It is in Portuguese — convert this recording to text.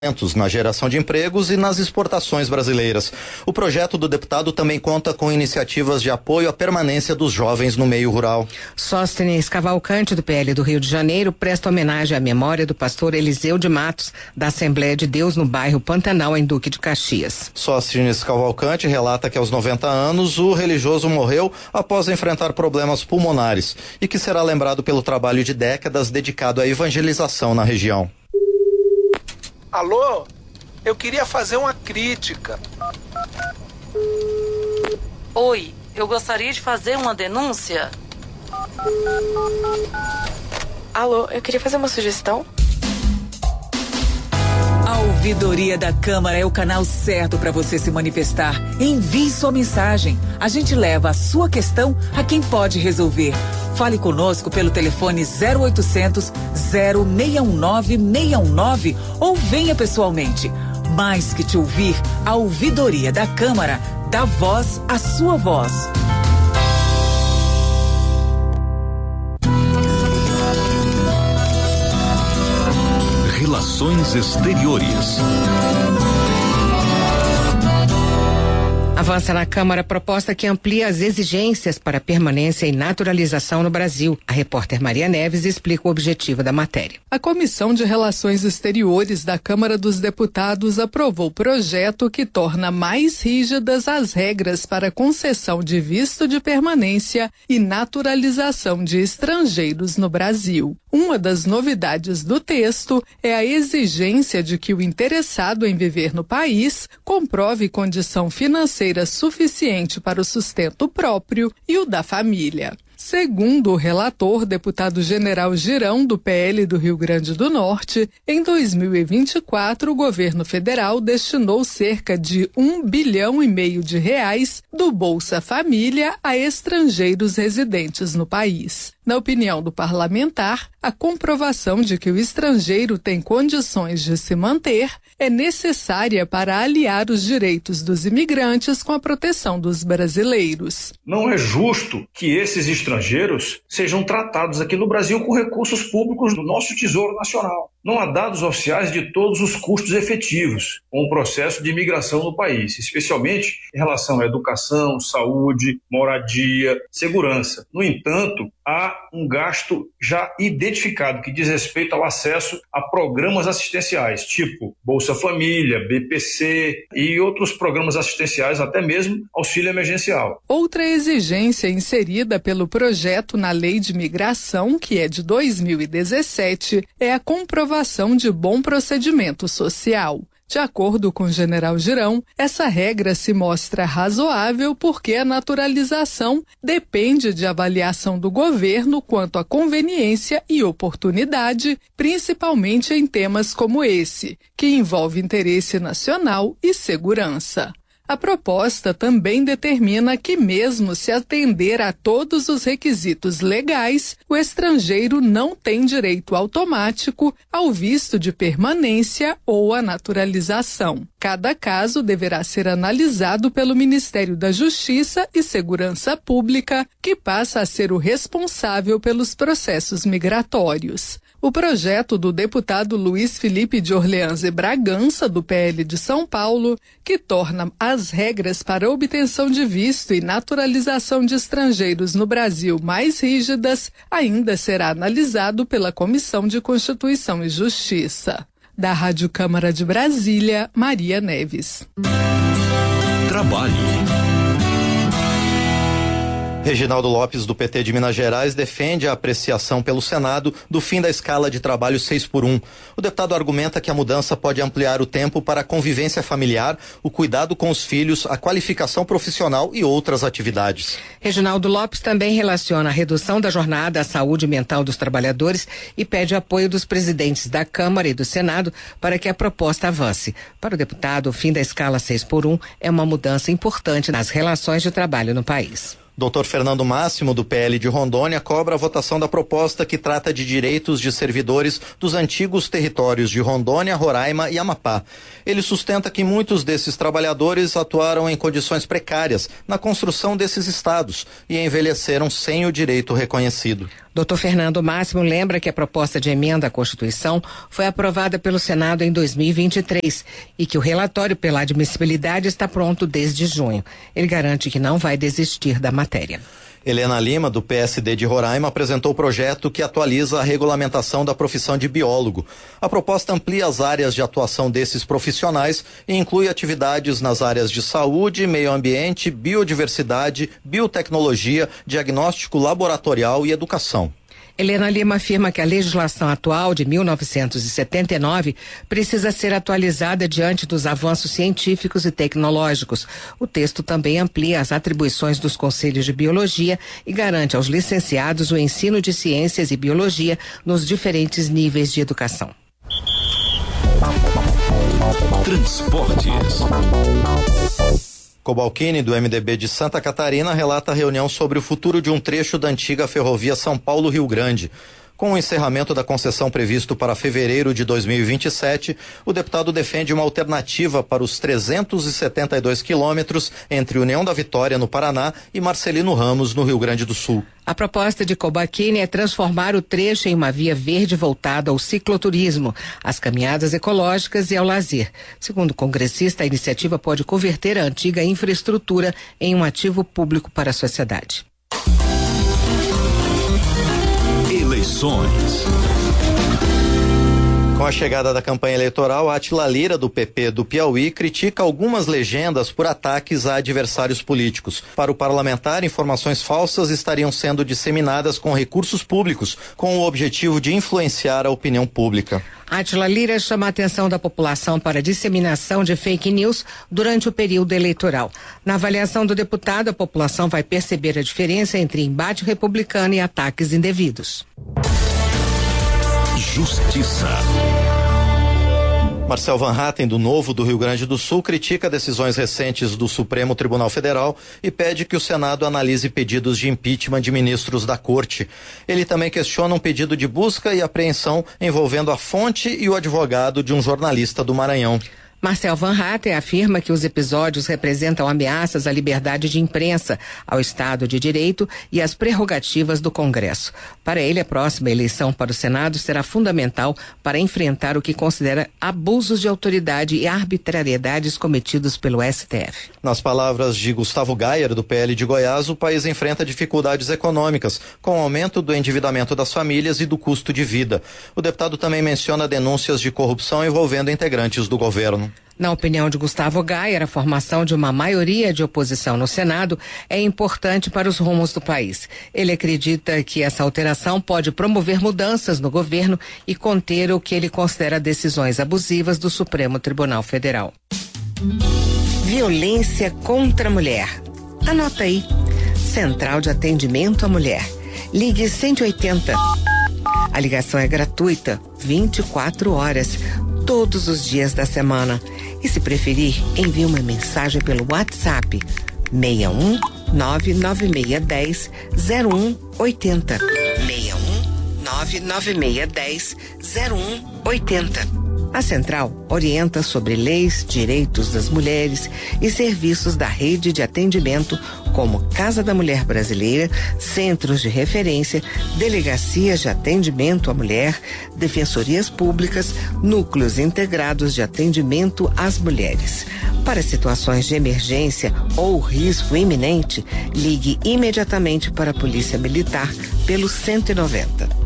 na geração de empregos e nas exportações brasileiras. O projeto do deputado também conta com iniciativas de apoio à permanência dos jovens no meio rural. Sóstenes Cavalcante, do PL do Rio de Janeiro, presta homenagem à memória do pastor Eliseu de Matos, da Assembleia de Deus no bairro Pantanal, em Duque de Caxias. Sóstenes Cavalcante relata que aos 90 anos o religioso morreu após enfrentar problemas pulmonares e que será lembrado pelo trabalho de décadas dedicado à evangelização na região. Alô? Eu queria fazer uma crítica. Oi, eu gostaria de fazer uma denúncia. Alô, eu queria fazer uma sugestão. A Ouvidoria da Câmara é o canal certo para você se manifestar. Envie sua mensagem. A gente leva a sua questão a quem pode resolver. Fale conosco pelo telefone 0800 0619 619 ou venha pessoalmente. Mais que te ouvir, a Ouvidoria da Câmara dá voz à sua voz. Relações Exteriores. Avança na Câmara a proposta que amplia as exigências para permanência e naturalização no Brasil. A repórter Maria Neves explica o objetivo da matéria. A Comissão de Relações Exteriores da Câmara dos Deputados aprovou o projeto que torna mais rígidas as regras para concessão de visto de permanência e naturalização de estrangeiros no Brasil. Uma das novidades do texto é a exigência de que o interessado em viver no país comprove condição financeira suficiente para o sustento próprio e o da família. Segundo o relator, deputado General Girão, do PL do Rio Grande do Norte, em 2024 o governo federal destinou cerca de R$1,5 bilhão de reais do Bolsa Família a estrangeiros residentes no país. Na opinião do parlamentar, a comprovação de que o estrangeiro tem condições de se manter é necessária para aliar os direitos dos imigrantes com a proteção dos brasileiros. Não é justo que esses estrangeiros sejam tratados aqui no Brasil com recursos públicos do nosso Tesouro Nacional. Não há dados oficiais de todos os custos efetivos com o processo de imigração no país, especialmente em relação à educação, saúde, moradia, segurança. No entanto, há um gasto já identificado que diz respeito ao acesso a programas assistenciais, tipo Bolsa Família, BPC e outros programas assistenciais, até mesmo auxílio emergencial. Outra exigência inserida pelo projeto na Lei de Migração, que é de 2017, é a comprovação de bom procedimento social. De acordo com o General Girão, essa regra se mostra razoável porque a naturalização depende de avaliação do governo quanto à conveniência e oportunidade, principalmente em temas como esse, que envolve interesse nacional e segurança. A proposta também determina que, mesmo se atender a todos os requisitos legais, o estrangeiro não tem direito automático ao visto de permanência ou à naturalização. Cada caso deverá ser analisado pelo Ministério da Justiça e Segurança Pública, que passa a ser o responsável pelos processos migratórios. O projeto do deputado Luiz Felipe de Orleans e Bragança, do PL de São Paulo, que torna as regras para obtenção de visto e naturalização de estrangeiros no Brasil mais rígidas, ainda será analisado pela Comissão de Constituição e Justiça. Da Rádio Câmara de Brasília, Maria Neves. Trabalho. Reginaldo Lopes, do PT de Minas Gerais, defende a apreciação pelo Senado do fim da escala de trabalho 6x1. O deputado argumenta que a mudança pode ampliar o tempo para a convivência familiar, o cuidado com os filhos, a qualificação profissional e outras atividades. Reginaldo Lopes também relaciona a redução da jornada à saúde mental dos trabalhadores e pede apoio dos presidentes da Câmara e do Senado para que a proposta avance. Para o deputado, o fim da escala 6x1 é uma mudança importante nas relações de trabalho no país. Dr. Fernando Máximo, do PL de Rondônia, cobra a votação da proposta que trata de direitos de servidores dos antigos territórios de Rondônia, Roraima e Amapá. Ele sustenta que muitos desses trabalhadores atuaram em condições precárias na construção desses estados e envelheceram sem o direito reconhecido. Dr. Fernando Máximo lembra que a proposta de emenda à Constituição foi aprovada pelo Senado em 2023 e que o relatório pela admissibilidade está pronto desde junho. Ele garante que não vai desistir da matéria. Helena Lima, do PSD de Roraima, apresentou o projeto que atualiza a regulamentação da profissão de biólogo. A proposta amplia as áreas de atuação desses profissionais e inclui atividades nas áreas de saúde, meio ambiente, biodiversidade, biotecnologia, diagnóstico laboratorial e educação. Helena Lima afirma que a legislação atual de 1979 precisa ser atualizada diante dos avanços científicos e tecnológicos. O texto também amplia as atribuições dos conselhos de biologia e garante aos licenciados o ensino de ciências e biologia nos diferentes níveis de educação. Transportes. Cobalcini, do MDB de Santa Catarina, relata a reunião sobre o futuro de um trecho da antiga ferrovia São Paulo-Rio Grande. Com o encerramento da concessão previsto para fevereiro de 2027, o deputado defende uma alternativa para os 372 quilômetros entre União da Vitória, no Paraná, e Marcelino Ramos, no Rio Grande do Sul. A proposta de Cobalcini é transformar o trecho em uma via verde voltada ao cicloturismo, às caminhadas ecológicas e ao lazer. Segundo o congressista, a iniciativa pode converter a antiga infraestrutura em um ativo público para a sociedade. Eleições. Com a chegada da campanha eleitoral, Átila Lira, do PP do Piauí, critica algumas legendas por ataques a adversários políticos. Para o parlamentar, informações falsas estariam sendo disseminadas com recursos públicos, com o objetivo de influenciar a opinião pública. Átila Lira chama a atenção da população para a disseminação de fake news durante o período eleitoral. Na avaliação do deputado, a população vai perceber a diferença entre embate republicano e ataques indevidos. Justiça. Marcel Van Hatten, do Novo do Rio Grande do Sul, critica decisões recentes do Supremo Tribunal Federal e pede que o Senado analise pedidos de impeachment de ministros da Corte. Ele também questiona um pedido de busca e apreensão envolvendo a fonte e o advogado de um jornalista do Maranhão. Marcel Van Hatten afirma que os episódios representam ameaças à liberdade de imprensa, ao Estado de Direito e às prerrogativas do Congresso. Para ele, a próxima eleição para o Senado será fundamental para enfrentar o que considera abusos de autoridade e arbitrariedades cometidos pelo STF. Nas palavras de Gustavo Gayer, do PL de Goiás, o país enfrenta dificuldades econômicas, com o aumento do endividamento das famílias e do custo de vida. O deputado também menciona denúncias de corrupção envolvendo integrantes do governo. Na opinião de Gustavo Gayer, a formação de uma maioria de oposição no Senado é importante para os rumos do país. Ele acredita que essa alteração pode promover mudanças no governo e conter o que ele considera decisões abusivas do Supremo Tribunal Federal. Violência contra a mulher. Anota aí. Central de Atendimento à Mulher. Ligue 180. A ligação é gratuita, 24 horas, todos os dias da semana. E se preferir, envie uma mensagem pelo WhatsApp 61 99610 0180. 61 99610 0180. A Central orienta sobre leis, direitos das mulheres e serviços da rede de atendimento como Casa da Mulher Brasileira, centros de referência, delegacias de atendimento à mulher, defensorias públicas, núcleos integrados de atendimento às mulheres. Para situações de emergência ou risco iminente, ligue imediatamente para a Polícia Militar pelo 190.